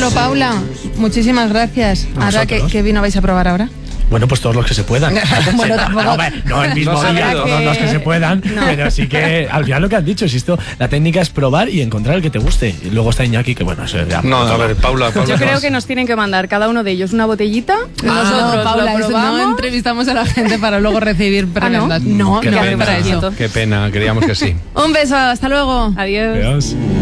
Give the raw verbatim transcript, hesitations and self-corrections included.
Pablo, Paula, muchísimas gracias. Ahora, ¿qué, ¿qué vino vais a probar ahora? Bueno, pues todos los que se puedan. Bueno, tampoco. No, no el mismo no día, que... todos los que se puedan. No. Pero sí que al final lo que has dicho, si esto, la técnica es probar y encontrar el que te guste. Y luego está Iñaki, que bueno, eso ya. No, a ver, Paula, Paula. Yo creo que nos tienen que mandar cada uno de ellos una botellita. Ah, nosotros no, Paula, lo eso no entrevistamos a la gente para luego recibir prendas. ¿Ah, no? No, Qué no, pena, para eso. Qué pena, creíamos que sí. Un beso, hasta luego. Adiós. Adiós.